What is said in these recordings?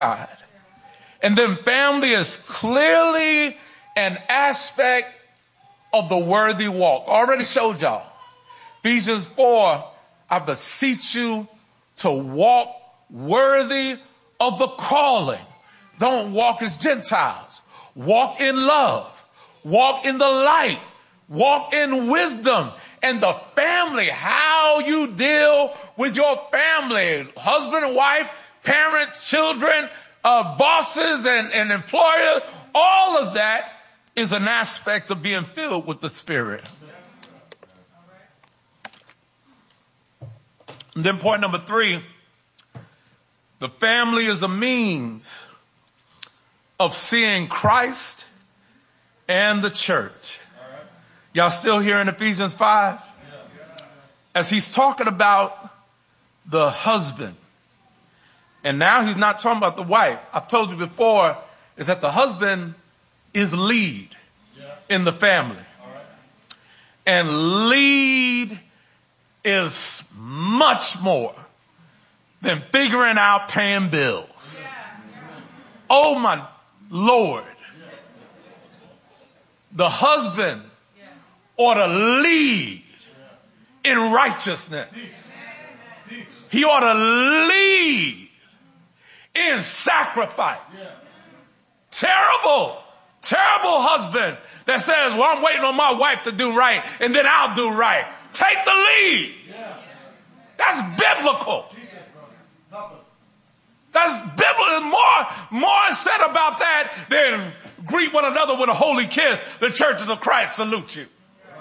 God. And then family is clearly an aspect of the worthy walk. I already showed y'all. Ephesians 4, I beseech you to walk worthy of the calling. Don't walk as Gentiles. Walk in love. Walk in the light. Walk in wisdom. And the family, how you deal with your family, husband and wife, parents, children, bosses and employers, all of that is an aspect of being filled with the Spirit. And then point number 3, the family is a means of seeing Christ and the church. Y'all still here in Ephesians 5? As he's talking about the husband. And now he's not talking about the wife. I've told you before is that the husband is lead in the family. And lead is much more than figuring out paying bills. Oh my Lord. The husband ought to lead in righteousness. He ought to lead in sacrifice. Terrible husband that says, well, I'm waiting on my wife to do right and then I'll do right. Take the lead. That's biblical. That's biblical. More said about that than greet one another with a holy kiss. The churches of Christ salute you.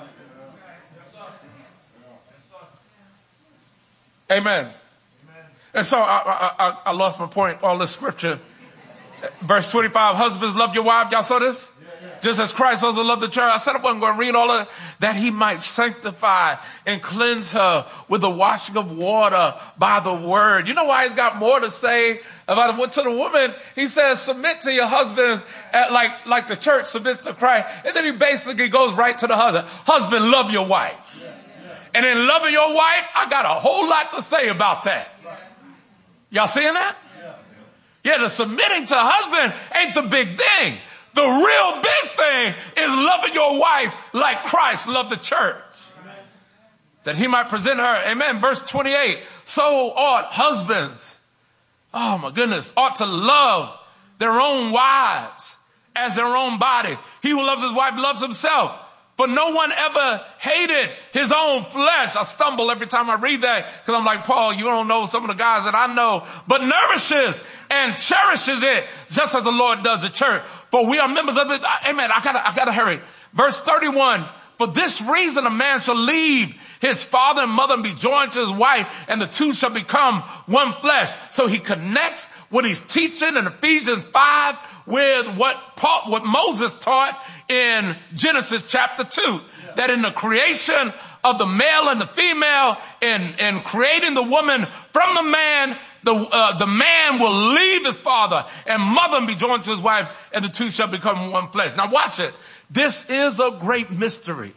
Amen. And so I lost my point. All this scripture. Verse 25, husbands, love your wife. Y'all saw this? Just as Christ also loved the church. I said I wasn't going to read all of it. That he might sanctify and cleanse her with the washing of water by the word. You know why he's got more to say about it? To the woman, he says, submit to your husband like the church submits to Christ. And then he basically goes right to the husband. Husband, love your wife. And in loving your wife, I got a whole lot to say about that. Y'all seeing that? Yeah, the submitting to husband ain't the big thing. The real big thing is loving your wife like Christ loved the church. Amen. That he might present her. Amen. Verse 28. So ought husbands, oh my goodness, ought to love their own wives as their own body. He who loves his wife loves himself. For no one ever hated his own flesh. I stumble every time I read that because I'm like, Paul, you don't know some of the guys that I know, but nourishes and cherishes it just as the Lord does the church. For we are members of it. Amen. I gotta hurry. Verse 31. For this reason, a man shall leave his father and mother and be joined to his wife, and the two shall become one flesh. So he connects what he's teaching in Ephesians 5 with what Moses taught in Genesis chapter 2. That in the creation of the male and the female, in creating the woman from the man, the man will leave his father and mother and be joined to his wife, and the two shall become one flesh. Now watch it. This is a great mystery.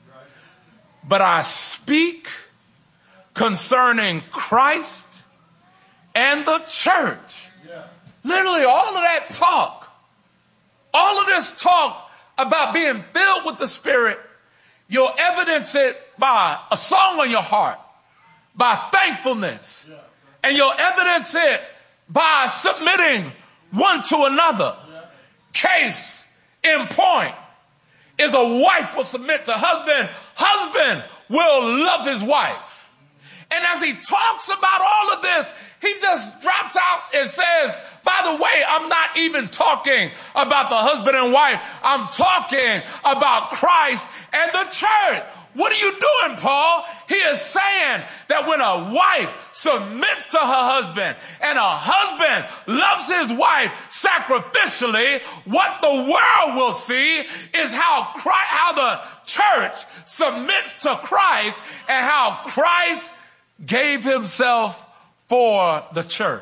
But I speak concerning Christ and the church. Literally all of that talk, all of this talk about being filled with the Spirit, you'll evidence it by a song on your heart, by thankfulness. And you'll evidence it by submitting one to another. Case in point is a wife will submit to husband. Husband will love his wife. And as he talks about all of this, he just drops out and says, by the way, I'm not even talking about the husband and wife. I'm talking about Christ and the church. What are you doing, Paul? He is saying that when a wife submits to her husband and a husband loves his wife sacrificially, what the world will see is how the church submits to Christ and how Christ gave himself for the church.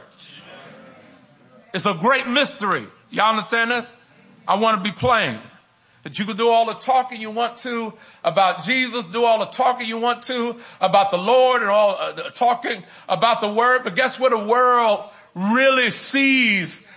It's a great mystery. Y'all understand this? I want to be plain. That you can do all the talking you want to about Jesus, do all the talking you want to about the Lord and all the talking about the word. But guess what the world really sees